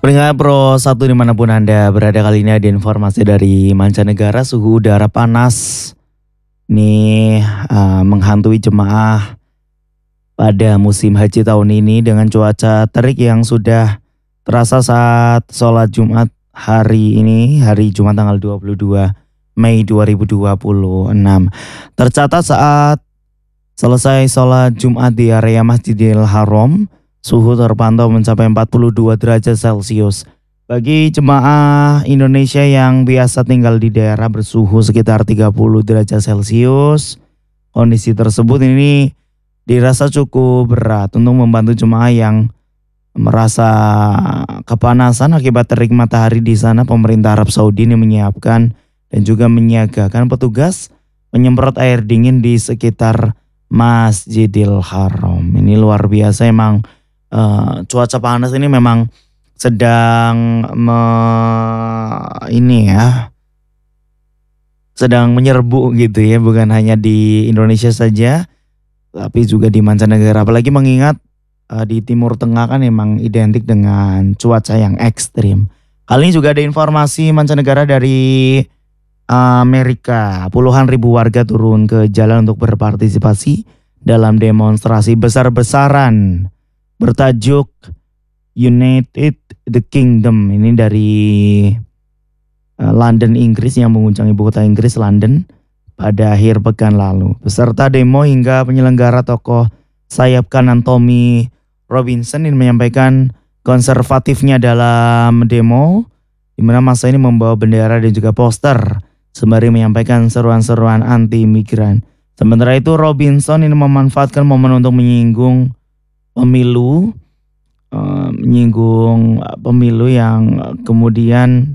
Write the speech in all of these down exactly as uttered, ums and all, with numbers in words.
Pendengar Pro satu dimanapun Anda berada, kali ini ada informasi dari mancanegara. Suhu udara panas ini eh, menghantui jemaah pada musim haji tahun ini dengan cuaca terik yang sudah terasa saat sholat Jumat hari ini, hari Jumat tanggal dua puluh dua Mei dua ribu dua puluh enam. Tercatat saat selesai sholat Jumat di area Masjidil Haram, suhu terpantau mencapai empat puluh dua derajat Celcius. Bagi jemaah Indonesia yang biasa tinggal di daerah bersuhu sekitar tiga puluh derajat Celcius, kondisi tersebut ini dirasa cukup berat. Untuk membantu jemaah yang merasa kepanasan akibat terik matahari di sana, pemerintah Arab Saudi ini menyiapkan dan juga menyiagakan petugas penyemprot air dingin di sekitar Masjidil Haram. Ini luar biasa emang, uh, cuaca panas ini memang sedang me, ini ya, sedang menyerbu gitu ya, bukan hanya di Indonesia saja tapi juga di mancanegara. Apalagi mengingat uh, di Timur Tengah kan memang identik dengan cuaca yang ekstrim. Kali ini juga ada informasi mancanegara dari Amerika. Puluhan ribu warga turun ke jalan untuk berpartisipasi dalam demonstrasi besar-besaran bertajuk United the Kingdom. Ini dari uh, London, Inggris, yang mengguncang ibu kota Inggris, London, pada akhir pekan lalu. Peserta demo hingga penyelenggara tokoh sayap kanan Tommy Robinson ini menyampaikan konservatifnya dalam demo, di mana masa ini membawa bendera dan juga poster sembari menyampaikan seruan-seruan anti-migran. Sementara itu Robinson ini memanfaatkan momen untuk menyinggung pemilu, uh, menyinggung pemilu yang kemudian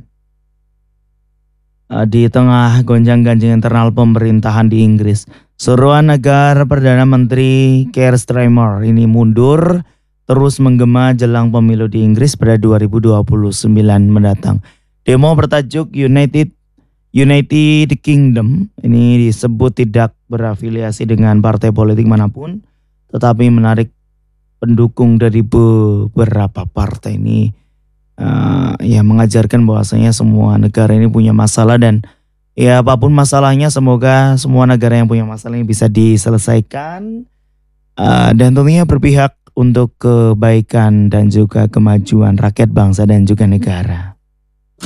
uh, di tengah gonjang-ganjing internal pemerintahan di Inggris. Seruan agar Perdana Menteri Keir Starmer ini mundur terus menggema jelang pemilu di Inggris pada dua ribu dua puluh sembilan mendatang. Demo bertajuk United United Kingdom ini disebut tidak berafiliasi dengan partai politik manapun, tetapi menarik pendukung dari beberapa partai. Ini uh, ya mengajarkan bahwasanya semua negara ini punya masalah, dan ya apapun masalahnya semoga semua negara yang punya masalah ini bisa diselesaikan uh, dan tentunya berpihak untuk kebaikan dan juga kemajuan rakyat, bangsa dan juga negara.